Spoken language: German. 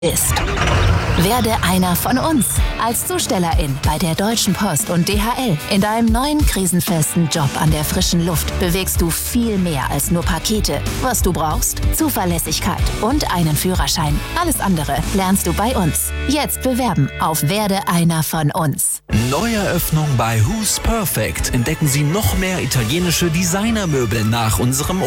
ist. Werde einer von uns. Als Zustellerin bei der Deutschen Post und DHL. In deinem neuen krisenfesten Job an der frischen Luft bewegst du viel mehr als nur Pakete. Was du brauchst? Zuverlässigkeit und einen Führerschein. Alles andere lernst du bei uns. Jetzt bewerben auf Werde einer von uns. Neueröffnung bei Who's Perfect. Entdecken Sie noch mehr italienische Designermöbel nach unserem